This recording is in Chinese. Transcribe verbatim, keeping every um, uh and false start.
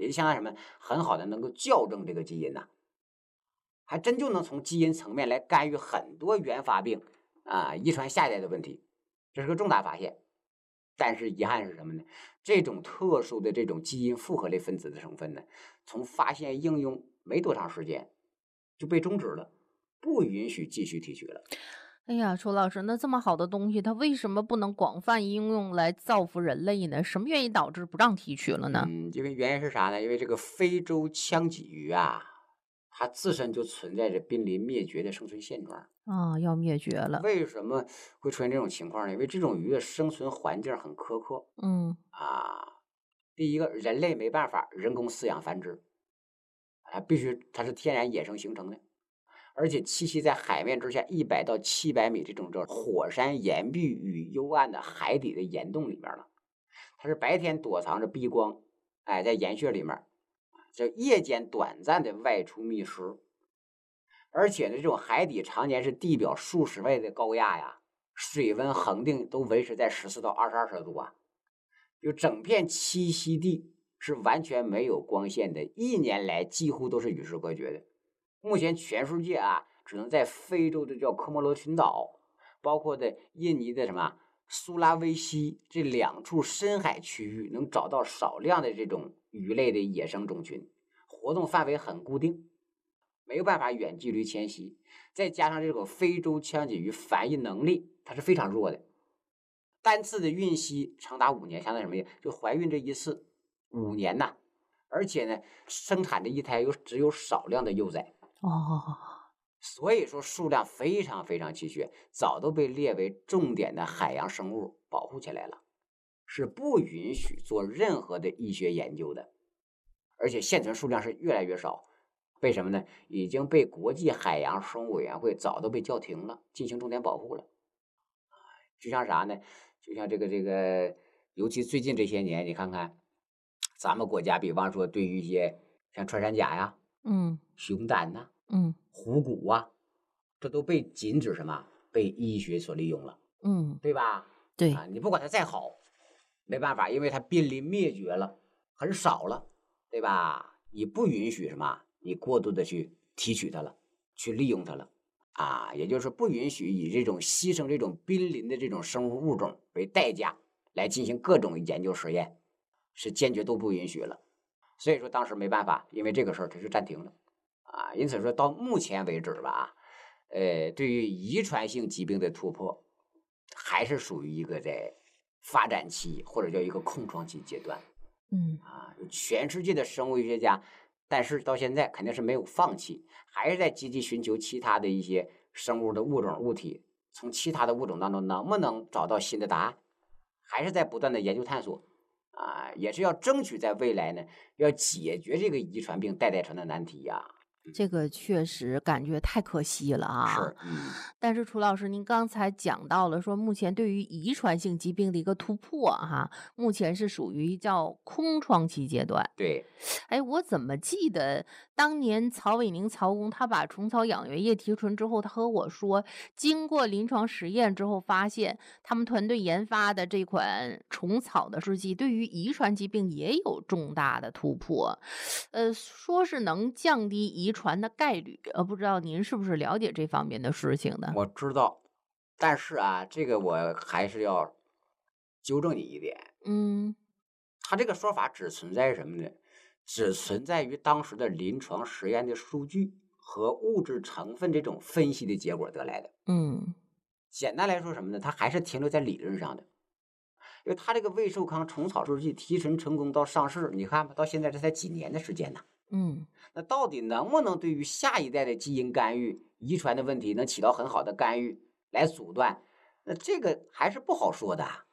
也就相当于什么，很好的能够校正这个基因呐、还真就能从基因层面来干预很多原发病啊、遗传下一代的问题，这是个重大发现。但是遗憾是什么呢？这种特殊的这种基因复合类分子的成分呢，从发现应用没多长时间就被终止了，不允许继续提取了。 哎呀，楚老师，那这么好的东西，它为什么不能广泛应用来造福人类呢？什么原因导致不让提取了呢？ 嗯，因为原因是啥呢？因为这个非洲腔脊鱼啊，它自身就存在着濒临灭绝的生存现状。 啊，要灭绝了。 为什么会出现这种情况呢？因为这种鱼的生存环境很苛刻嗯。 啊。第一个，人类没办法人工饲养繁殖，它必须它是天然野生形成的，而且栖息在海面之下一百到七百米这种叫火山岩壁与幽暗的海底的岩洞里面了。它是白天躲藏着避光，哎，在岩穴里面，这夜间短暂的外出觅食。而且呢，这种海底常年是地表数十倍的高压呀，水温恒定都维持在十四到二十二摄氏度啊，就整片栖息地是完全没有光线的，一年来几乎都是与世隔绝的。目前全世界啊，只能在非洲的叫科莫罗群岛，包括的印尼的什么苏拉威西这两处深海区域，能找到少量的这种鱼类的野生种群，活动范围很固定。没有办法远距离迁徙，再加上这个非洲腔脊鱼繁育能力它是非常弱的，单次的孕期长达五年，相当于什么呀？就怀孕这一次五年呐，而且呢，生产的一胎有只有少量的幼崽， 哦。 所以说数量非常非常稀缺，早都被列为重点的海洋生物保护起来了，是不允许做任何的医学研究的，而且现存数量是越来越少。为什么呢？已经被国际海洋生物委员会早都被叫停了，进行重点保护了。就像啥呢？就像这个这个，尤其最近这些年，你看看，咱们国家，比方说对于一些像穿山甲呀、 嗯。 熊胆呐、 嗯。 虎骨啊，这都被禁止什么？被医学所利用了， 嗯。 对吧？ 对。 啊，你不管它再好，没办法，因为它濒临灭绝了，很少了，对吧？你不允许什么？你过度的去提取它了，去利用它了。啊，也就是不允许以这种牺牲这种濒临的这种生物物种为代价来进行各种研究实验，是坚决都不允许了。所以说当时没办法，因为这个事儿它是暂停了啊。因此说到目前为止吧，呃，对于遗传性疾病的突破，还是属于一个在发展期或者叫一个空窗期阶段嗯。 啊。全世界的生物医学家，但是到现在肯定是没有放弃，还是在积极寻求其他的一些生物的物种物体，从其他的物种当中能不能找到新的答案，还是在不断的研究探索啊，也是要争取在未来呢，要解决这个遗传病代代传的难题呀、 这个确实感觉太可惜了啊。 是，嗯， 但是楚老师，您刚才讲到了说，目前对于遗传性疾病的一个突破哈，目前是属于叫空窗期阶段。 对， 哎，我怎么记得当年曹伟宁曹工他把虫草养源液提纯之后，他和我说，经过临床实验之后发现，他们团队研发的这款虫草的试剂对于遗传疾病也有重大的突破。呃，说是能降低遗传的概率，呃，不知道您是不是了解这方面的事情呢？ 我知道，但是啊，这个我还是要纠正你一点， 嗯。 他这个说法只存在什么呢？只存在于当时的临床实验的数据和物质成分这种分析的结果得来的。 嗯。 简单来说什么呢？它还是停留在理论上的。因为它这个胃寿康虫草制剂提纯成功到上市，你看吧，到现在这才几年的时间呢。 嗯。 那到底能不能对于下一代的基因干预、遗传的问题能起到很好的干预来阻断？那这个还是不好说的。